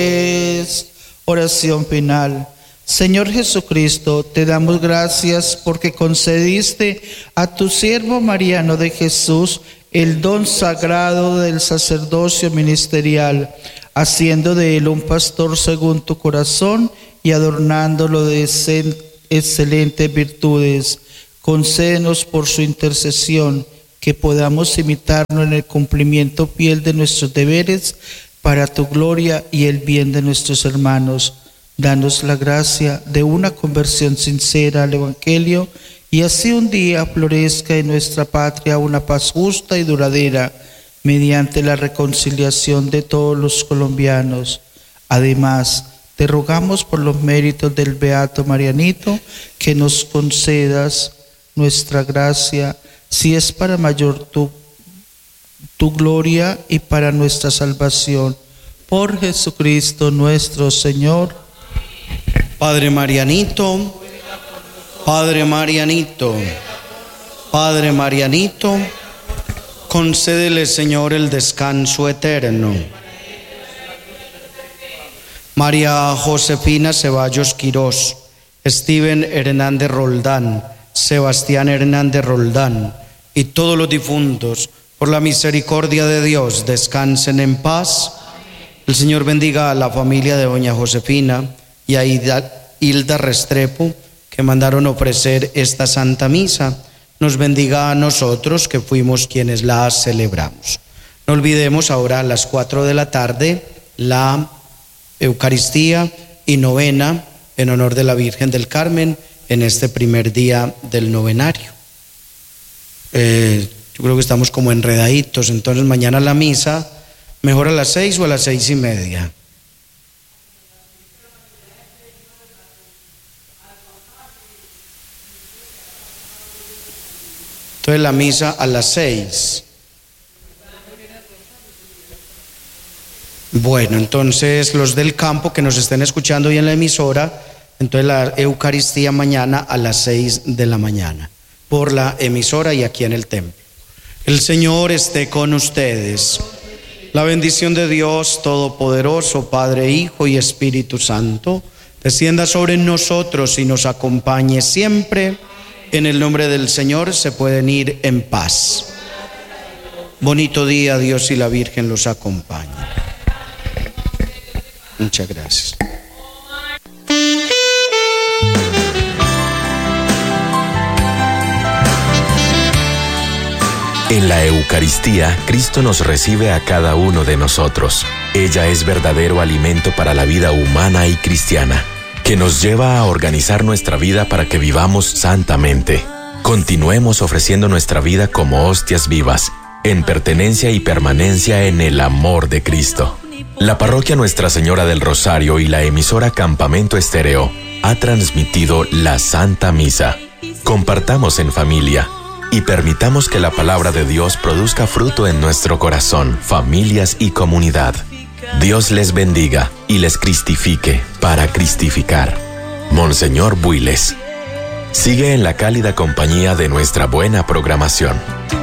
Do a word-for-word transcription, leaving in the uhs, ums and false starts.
Oración final. Señor Jesucristo, te damos gracias porque concediste a tu siervo Mariano de Jesús el don sagrado del sacerdocio ministerial, haciendo de él un pastor según tu corazón y adornándolo de excelentes virtudes. Concédenos por su intercesión que podamos imitarlo en el cumplimiento fiel de nuestros deberes para tu gloria y el bien de nuestros hermanos. Danos la gracia de una conversión sincera al Evangelio y así un día florezca en nuestra patria una paz justa y duradera mediante la reconciliación de todos los colombianos. Además, te rogamos por los méritos del Beato Marianito que nos concedas nuestra gracia, si es para mayor tu, tu gloria y para nuestra salvación. Por Jesucristo nuestro Señor. Padre Marianito, Padre Marianito, Padre Marianito, concédele, Señor, el descanso eterno. María Josefina Ceballos Quirós, Steven Hernández Roldán, Sebastián Hernández Roldán y todos los difuntos, por la misericordia de Dios, descansen en paz. El Señor bendiga a la familia de doña Josefina y a Hilda Restrepo, que mandaron ofrecer esta Santa Misa. Nos bendiga a nosotros, que fuimos quienes la celebramos. No olvidemos ahora a las cuatro de la tarde la Eucaristía y novena en honor de la Virgen del Carmen en este primer día del novenario. Eh, yo creo que estamos como enredaditos, entonces mañana la misa, mejor a las seis o a las seis y media. Entonces la misa a las seis. Bueno, entonces los del campo que nos estén escuchando hoy en la emisora, entonces la Eucaristía mañana a las seis de la mañana, por la emisora y aquí en el templo. El Señor esté con ustedes. La bendición de Dios Todopoderoso, Padre, Hijo y Espíritu Santo, descienda sobre nosotros y nos acompañe siempre. En el nombre del Señor se pueden ir en paz. Bonito día, Dios y la Virgen los acompañen. Muchas gracias. En la Eucaristía, Cristo nos recibe a cada uno de nosotros. Ella es verdadero alimento para la vida humana y cristiana, que nos lleva a organizar nuestra vida para que vivamos santamente. Continuemos ofreciendo nuestra vida como hostias vivas, en pertenencia y permanencia en el amor de Cristo. La parroquia Nuestra Señora del Rosario y la emisora Campamento Estéreo ha transmitido la Santa Misa. Compartamos en familia y permitamos que la palabra de Dios produzca fruto en nuestro corazón, familias y comunidad. Dios les bendiga y les cristifique para cristificar. Monseñor Builes. Sigue en la cálida compañía de nuestra buena programación.